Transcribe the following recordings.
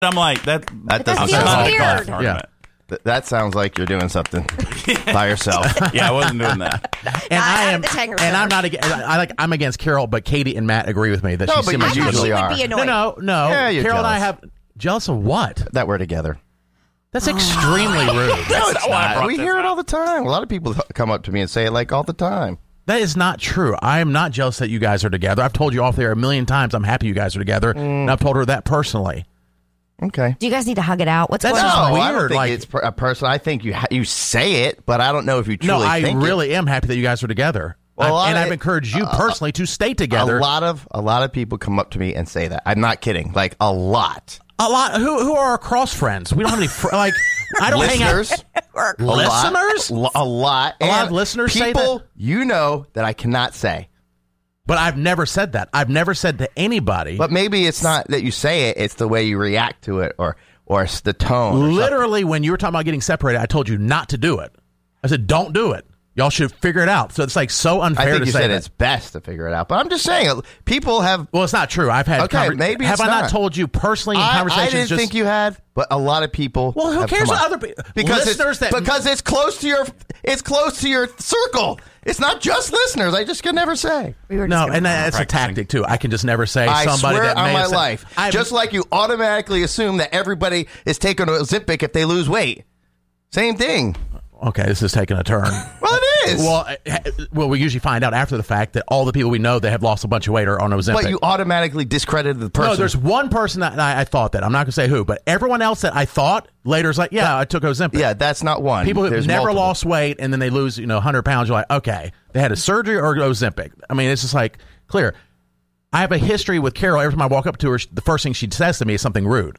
I'm like, that doesn't feels sound like a weird. golf tournament. That sounds like you're doing something by yourself. Yeah, I wasn't doing that. I'm against Carol, but Katie and Matt agree with me that she's but I thought usually she are. would be annoyed. No. Yeah, you're Carol and I jealous. have jealous of what? That we're together. That's extremely rude. No, it's why I not. brought We this hear it up. all the time. A lot of people come up to me and say it like all the time. That is not true. I am not jealous that you guys are together. I've told you off there a million times I'm happy you guys are together, and I've told her that personally. Okay. Do you guys need to hug it out? What's That's going just on? No, I don't weird, think like- it's a person. I think you say it, but I don't know if you No, truly I think really am happy that you guys are together. Well, I've encouraged you personally to stay it. together. A lot of people come up to me and say that. I'm not kidding. Like a lot. A lot. Who are our cross friends? We don't have any. Like I don't Listeners. hang out. Listeners. A lot. A lot And of listeners say people that? you know that I cannot say. But I've never said that. I've never said to anybody. But maybe it's not that you say it; it's the way you react to it, or it's the tone. or Literally, when you were talking about getting separated, I told you not to do it. I said, don't do it. Y'all should figure it out. So it's like so unfair I think to you say said that. it's best to figure it out. But I'm just saying, people have. Well, it's not true. I've had. Okay, maybe have it's I not not. told you personally in I conversations? didn't think you had, but a lot of people. Well, who have cares come what up. other people? Because Listeners because it's close to your circle. It's not just listeners. I just could never say. No, and that's a Practicing. tactic too. I can just never say I somebody swear that on may my have said- life. I've- Just like you automatically assume that everybody is taking Ozempic if they lose weight. Same thing. Okay, this is taking a turn. Well, it is. Well, we usually find out after the fact that all the people we know that have lost a bunch of weight are on Ozempic. But you automatically discredited the person. No, there's one person that I thought that. I'm not going to say who, but everyone else that I thought later is like, yeah, I took Ozempic. Yeah, that's not one. People who've There's never multiple. lost weight and then they lose, 100 pounds. You're like, okay, they had a surgery or Ozempic. I mean, it's just like clear. I have a history with Carol. Every time I walk up to her, the first thing she says to me is something rude.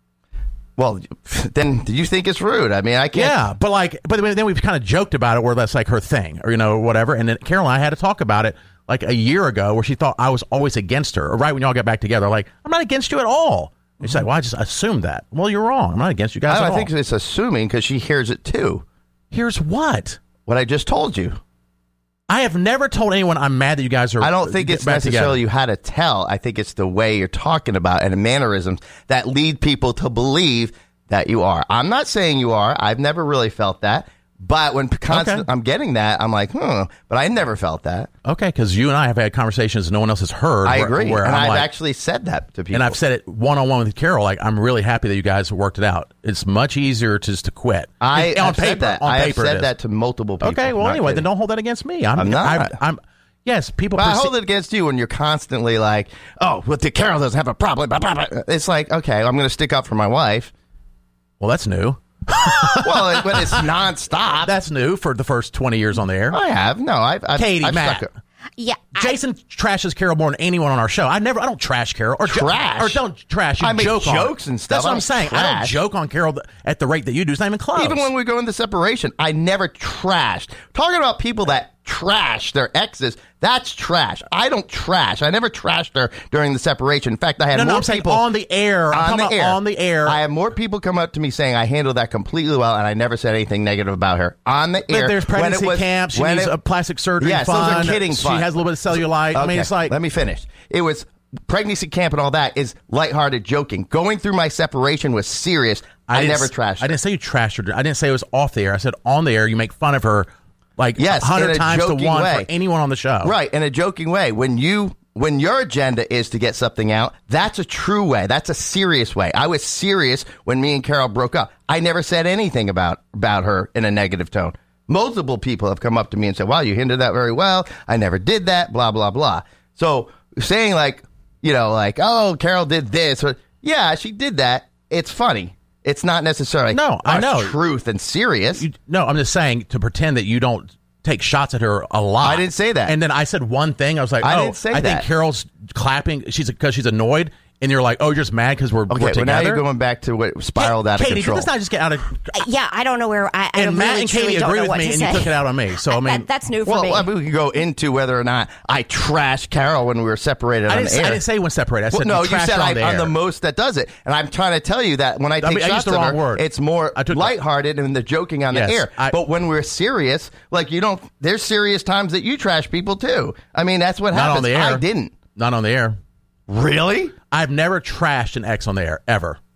Well, then do you think it's rude? I mean, I can't. Yeah, but then we've kind of joked about it where that's like her thing or, whatever. And then Carol and I had to talk about it like a year ago where she thought I was always against her. Or right when y'all got back together, like, I'm not against you at all. And she's like, well, I just assumed that. Well, you're wrong. I'm not against you guys at I all. think it's assuming because she hears it too. Here's what? What I just told you. I have never told anyone I'm mad that you guys are. I don't think it's back necessarily together. you had to tell. I think it's the way you're talking about and the mannerisms that lead people to believe that you are. I'm not saying you are. I've never really felt that. But when I'm getting that, I'm like, but I never felt that. Okay, because you and I have had conversations no one else has heard. I agree. Where And I'm I've like, actually said that to people. and I've said it one-on-one with Carol. Like, I'm really happy that you guys worked it out. It's much easier just to quit. I on have paper, said that. On I have paper it said is. that to multiple people. Okay, well, Not anyway, kidding. then don't hold that against me. I'm not. I'm yes, people. But I hold it against you when you're constantly like, oh, well, the Carol doesn't have a problem. Blah, blah, blah. It's like, okay, I'm going to stick up for my wife. Well, that's new. Well, when it's nonstop. That's new for the first 20 years on the air. I have. No, I've Katie, I've Matt. stuck it. Yeah. Jason trashes Carol more than anyone on our show. I don't trash Carol or Trash? or don't trash. You I make joke jokes on, and stuff. That's what I I'm don't saying. I don't trash. joke on Carol at the rate that you do. It's not even close. Even when we go into separation, I never trashed. Talking about people that trash their exes, that's trash. I don't trash. I never trashed her during the separation. In fact, I had more I'm saying people on the air. I'm talking about on the air. I have more people come up to me saying I handled that completely well, and I never said anything negative about her on the air. There's pregnancy camp. She needs a plastic surgery. Yes, fund. those are kidding She fun. has a little bit of cellulite. I mean, Okay, it's like let me finish. It was pregnancy camp and all that is lighthearted joking. Going through my separation was serious. I never trashed her. I didn't say you trashed her. I didn't say it was off the air. I said on the air. You make fun of her like Yes, 100 in a times to joking 1 way. for anyone on the show. Right, in a joking way. When your agenda is to get something out, that's a true way. That's a serious way. I was serious when me and Carol broke up. I never said anything about her in a negative tone. Multiple people have come up to me and said, wow, you hinted that very well. I never did that, blah, blah, blah. So saying like, oh, Carol did this. Or, yeah, she did that. It's funny. It's not necessarily No, I know. truth and serious. No, I'm just saying to pretend that you don't take shots at her a lot. I didn't say that. And then I said one thing. I was like, I didn't say I that. think Carol's clapping because she's annoyed. And you're like, oh, you're just mad because we're Okay, together. well, now you're going back to what spiraled out of Katie, control. did this not just get out of... Yeah, I don't know where I and Matt really, and truly Katie don't agree know with what me, to and say. you took it out on me. So, I mean... That's new for me. Well, we can go into whether or not I trashed Carol when we were separated on the air. I didn't say when separated. I said no, you you trashed said her on the I'm air. the most that does it. And I'm trying to tell you that when I take I shots used the at wrong her, word. it's more I took- lighthearted and the joking on the Yes, air. But when we're serious, like there's serious times that you trash people too. I mean, that's what Not happens. on the air. I didn't. Not on the air. Really? I've never trashed an ex on the air, ever.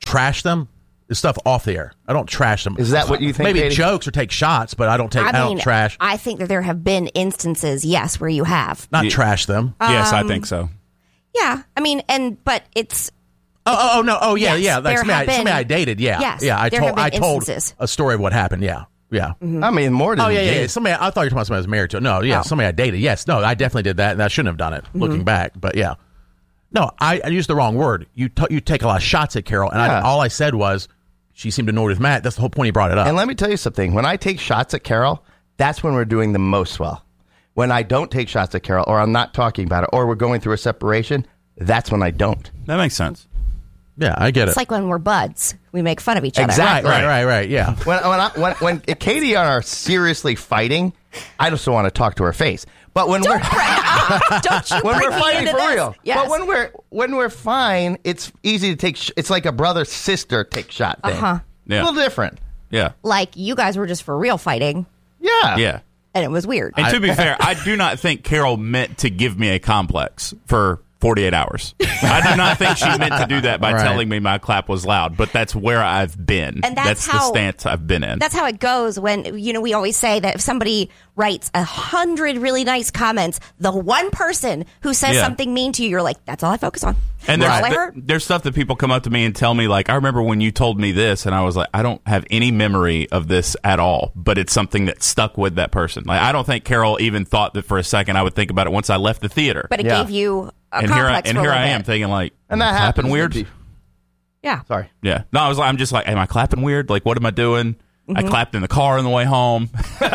trash them. It's stuff off the air. I don't trash them. Is that what you think? Maybe Katie? jokes or take shots, but I don't don't trash. I think that there have been instances, yes, where you have. Not trash them. Yes, I think so. Yeah, I mean, but it's. Oh no! Oh yeah, Yes, yeah. Like somebody I dated. Yeah, Yes, yeah. I there have been told instances. a story of what happened. Yeah. I mean, more than Oh yeah. dated. Somebody. I thought you were talking about somebody I was married to. No, yeah. Oh. Somebody I dated. Yes. No, I definitely did that, and I shouldn't have done it. Looking back, but yeah. No, I used the wrong word. You take a lot of shots at Carol, and Yeah. all I said was she seemed annoyed with Matt. That's the whole point he brought it up. And let me tell you something. When I take shots at Carol, that's when we're doing the most well. When I don't take shots at Carol, or I'm not talking about it, or we're going through a separation, that's when I don't. That makes sense. Yeah, I get it. It's like when we're buds, we make fun of each other. Exactly. Right. Yeah. When Katie and I are seriously fighting, I just don't want to talk to her face. But when we're Don't you when bring we're me fighting into for this. real, Yes. but when we're fine, it's easy to take. It's like a brother sister take shot thing. Uh-huh. Yeah. A little different. Yeah. Like you guys were just for real fighting, Yeah. Yeah. and it was weird. And to be fair, I do not think Carol meant to give me a complex for 48 hours. I do not think she meant to do that by Right. telling me my clap was loud, but that's where I've been. And that's the how- stance I've been in. That's how it goes when, we always say that if somebody writes 100 really nice comments, the one person who says Yeah. something mean to you, you're like, that's all I focus on. And That's there's, all I heard. there's stuff that people come up to me and tell me, like, I remember when you told me this, and I was like, I don't have any memory of this at all, but it's something that stuck with that person. Like, I don't think Carol even thought that for a second I would think about it once I left the theater. But it Yeah. gave you a and complex here for a little I am bit. thinking, like, And that am I happens. clapping weird? Yeah. Sorry. Yeah. No, I'm just like, am I clapping weird? Like, what am I doing? I clapped in the car on the way home.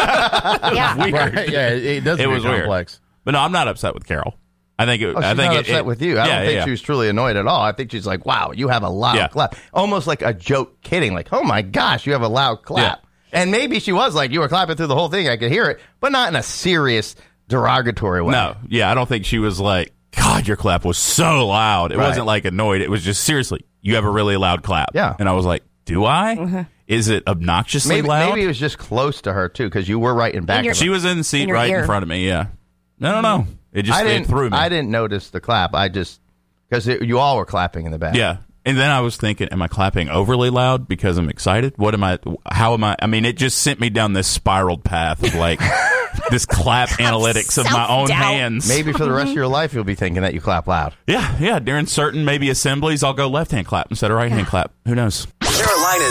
Yeah. Weird. Right. Yeah. It does. It was weird. complex. But no, I'm not upset with Carol. I think it. Oh, she's I think not upset with you. I don't think she was truly annoyed at all. I think she's like, wow, you have a loud Yeah. clap. Almost like a joke kidding. Like, oh my gosh, you have a loud clap. And maybe she was like, you were clapping through the whole thing. I could hear it, but not in a serious, derogatory way. No, yeah, I don't think she was like, God, your clap was so loud. It Right. wasn't like annoyed. It was just seriously, you have a really loud clap. Yeah. And I was like, do I? Is it obnoxiously Maybe, loud? maybe it was just close to her, too, because you were right in back your- of her. She was in the In seat your right ear. in front of me. Yeah. I don't know. It just it threw me. I didn't notice the clap. I just, because you all were clapping in the back. Yeah. And then I was thinking, am I clapping overly loud because I'm excited? What am I? How am I? I mean, it just sent me down this spiraled path of like this clap analytics of my own self-doubt. hands. Maybe for the rest of your life, you'll be thinking that you clap loud. Yeah. Yeah. During certain maybe assemblies, I'll go left hand clap instead of right hand clap. Who knows? Carolina's